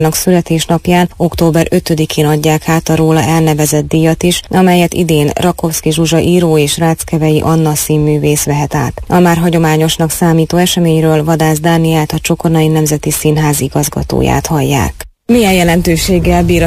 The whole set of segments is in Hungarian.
Születésnapján október 5-én adják át a róla elnevezett díjat is, amelyet idén Rakovszky Zsuzsa író és Ráckevei Anna színművész vehet át. A már hagyományosnak számító eseményről Vadász Dánielt, a Csokonai Nemzeti Színház igazgatóját hallják. Milyen jelentőséggel bír a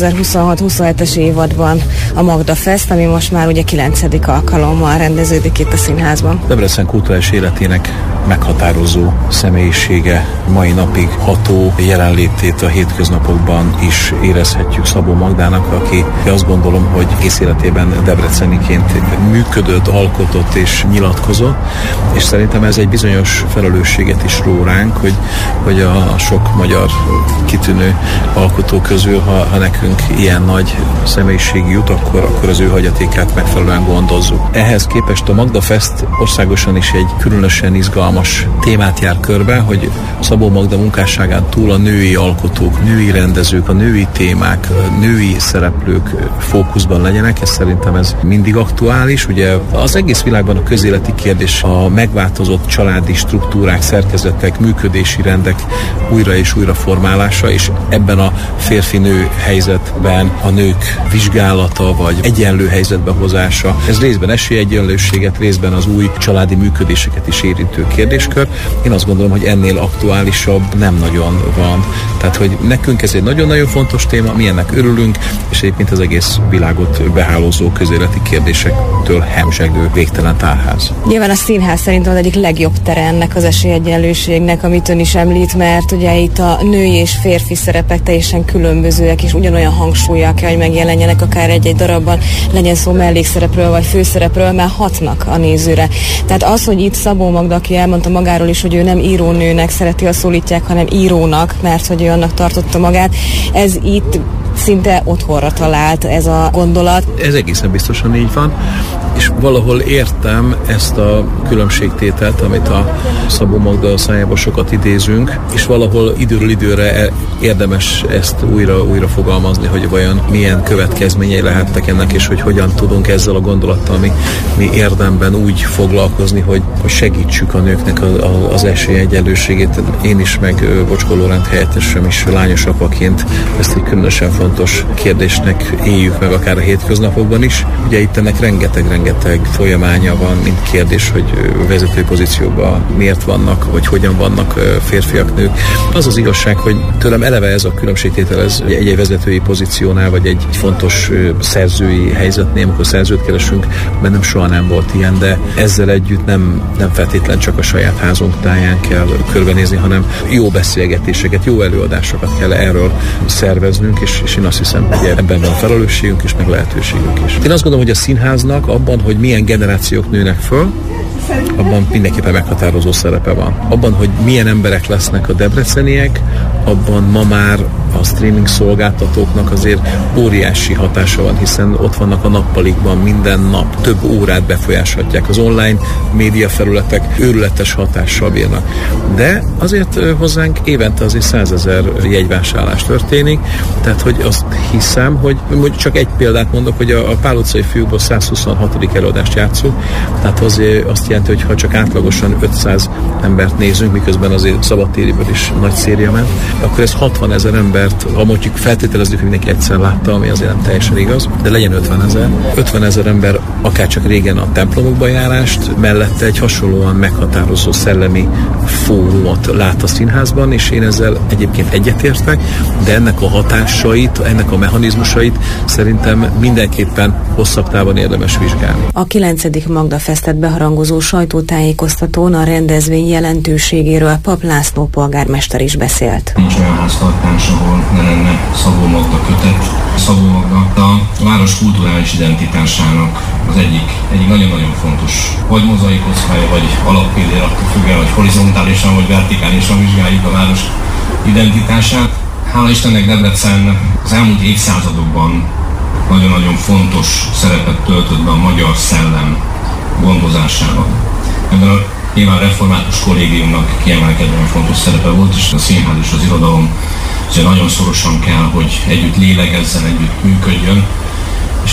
2026-27-es évadban a Magda Fest, ami most már ugye 9. alkalommal rendeződik itt a színházban? Debrecen kulturális életének meghatározó személyisége, mai napig ható jelenlétét a hétköznapokban is érezhetjük Szabó Magdának, aki azt gondolom, hogy egész életében debreceniként működött, alkotott és nyilatkozott, és szerintem ez egy bizonyos felelősséget is ró ránk, hogy a sok magyar kitűnő alkotó közül, ha nekünk ilyen nagy személyiség jut, akkor az ő hagyatékát megfelelően gondozzuk. Ehhez képest a Magda Fest országosan is egy különösen izgalmas témát jár körbe, hogy Szabó Magda munkásságán túl a női alkotók, női rendezők, a női témák, a női szereplők fókuszban legyenek, és szerintem ez mindig aktuális. Ugye az egész világban a közéleti kérdés a megváltozott családi struktúrák, szerkezetek, működési rendek újra és újra formálása, és ebben a férfi-nő helyzetben a nők vizsgálata vagy egyenlő helyzetbe hozása. Ez részben esélyegyenlőséget, részben az új családi működéseket is érintő kérdéskör. Én azt gondolom, hogy ennél aktuálisabb nem nagyon van. Tehát, hogy nekünk ez egy nagyon-nagyon fontos téma, mi ennek örülünk, és egyébként az egész világot behálózó közéleti kérdésektől hemzsegő végtelen tárház. Nyilván a színház szerintem az egyik legjobb tere ennek az esélyegyenlőségnek, amit ön is említ, mert ugye itt a női és férfi szerepek teljesen különbözőek, és ugyanolyan hangsúllyal kell, hogy megjelenjenek akár egy-egy darabban, legyen szó mellékszerepről vagy főszerepről, mert hatnak a nézőre. Tehát az, hogy itt Szabó Magda, aki elmondta magáról is, hogy ő nem írónőnek szereti, ha szólítják, hanem írónak, mert hogy ő annak tartotta magát, ez itt szinte otthonra talált ez a gondolat. Ez egészen biztosan így van, és valahol értem ezt a különbségtételt, amit a Szabó Magda szájába sokat idézünk, és valahol időről időre érdemes ezt újra fogalmazni, hogy vajon milyen következményei lehettek ennek, és hogy hogyan tudunk ezzel a gondolattal mi érdemben úgy foglalkozni, hogy segítsük a nőknek az esélyegyenlőségét. Én is, meg Bocskó Lóránt helyettesem is lányos apaként ezt egy különösen fontos kérdésnek éljük meg akár a hétköznapokban is. Ugye itt ennek rengeteg folyamánya van, mint kérdés, hogy vezető pozícióban miért vannak, vagy hogyan vannak férfiak, nők. Az az igazság, hogy tőlem eleve ez a különbségtétel, ez egy vezetői pozíciónál, vagy egy fontos szerzői helyzetnél, amikor szerzőt keresünk, bennem soha nem volt ilyen, de ezzel együtt nem feltétlen csak a saját házunk táján kell körbenézni, hanem jó beszélgetéseket, jó előadásokat kell erről szerveznünk, és én azt hiszem, hogy ebben van felelősségünk és meg lehetőségünk is. Én azt gondolom, hogy a színháznak abban, hogy milyen generációk nőnek föl, abban mindenképpen meghatározó szerepe van. Abban, hogy milyen emberek lesznek a debreceniek, abban ma már a streaming szolgáltatóknak azért óriási hatása van, hiszen ott vannak a nappalikban minden nap, több órát befolyásolhatják. Az online média felületek őrületes hatással bírnak. De azért hozzánk évente azért 100 000 jegyvásárlás történik, tehát hogy azt hiszem, hogy csak egy példát mondok, hogy a Pál utcai fiúkból 126. előadást játszunk, tehát azért azt jelenti, hogy ha csak átlagosan 500 embert nézünk, miközben azért szabadtériből is nagy széria ment, akkor ez 60 000 embert, ha mondjuk feltételezzük, hogy mindenki egyszer látta, ami azért nem teljesen igaz, de legyen 50 000. 50 000 ember akár csak régen a templomokba járást, mellette egy hasonlóan meghatározó szellemi fórumot lát a színházban, és én ezzel egyébként egyetértek, de ennek a hatásait, ennek a mechanizmusait szerintem mindenképpen hosszabb távon érdemes vizsgálni. A 9. Magda Festet beharangozó sajtótájékoztatón a rendezvény jelentőségéről Pap László polgármester is beszélt. Nincs olyan háztartás, ahol ne lenne Szabó Magda kötet. Szabó Magda a város kulturális identitásának az egyik nagyon-nagyon fontos, vagy mozaikockája, vagy alappillér, attól függően, hogy horizontálisan vagy vertikálisan vizsgáljuk a város identitását. Hála Istennek Debrecen az elmúlt évszázadokban nagyon-nagyon fontos szerepet töltött be a magyar szellem gondozásában. Ebben a nyilván református kollégiumnak kiemelkedően fontos szerepe volt, és a színház és az irodalom nagyon szorosan kell, hogy együtt lélegezzen, együtt működjön, és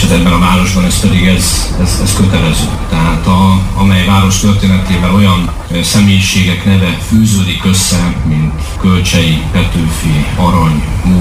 hát ebben a városban ez pedig ez kötelező. Tehát amely város történetével olyan személyiségek neve fűződik össze, mint Kölcsey, Petőfi, Arany,